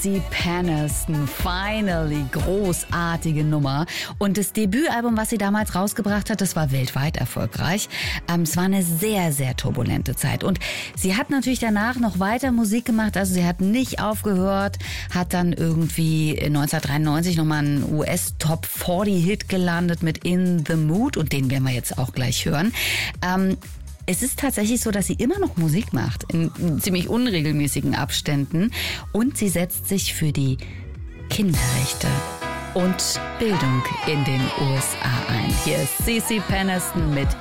CeCe Peniston, finally, großartige Nummer. Und das Debütalbum, was sie damals rausgebracht hat, das war weltweit erfolgreich. Es war eine sehr, sehr turbulente Zeit. Und sie hat natürlich danach noch weiter Musik gemacht, also sie hat nicht aufgehört, hat dann irgendwie 1993 nochmal einen US-Top-40-Hit gelandet mit In the Mood und den werden wir jetzt auch gleich hören. Es ist tatsächlich so, dass sie immer noch Musik macht, in ziemlich unregelmäßigen Abständen. Und sie setzt sich für die Kinderrechte und Bildung in den USA ein. Hier ist CeCe Peniston mit